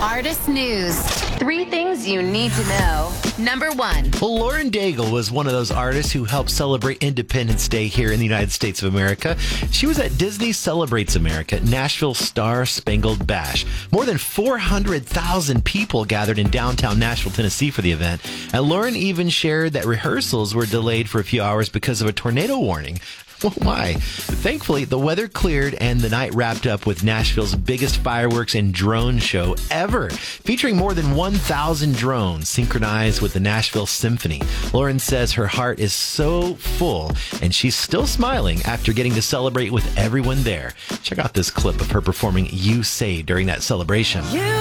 Artist News. 3 things you need to know. Number 1. Well, Lauren Daigle was one of those artists who helped celebrate Independence Day here in the United States of America. She was at Disney Celebrates America, Nashville Star Spangled Bash. More than 400,000 people gathered in downtown Nashville, Tennessee for the event. And Lauren even shared that rehearsals were delayed for a few hours because of a tornado warning. Well, why? Thankfully, the weather cleared and the night wrapped up with Nashville's biggest fireworks and drone show ever, featuring more than 1,000 drones synchronized with the Nashville Symphony. Lauren says her heart is so full and she's still smiling after getting to celebrate with everyone there. Check out this clip of her performing You Say during that celebration.